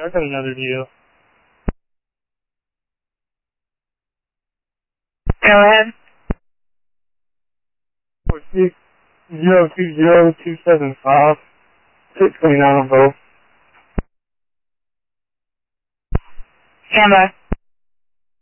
I got another deal. Go ahead. 020-275, 629 on both. Stand by.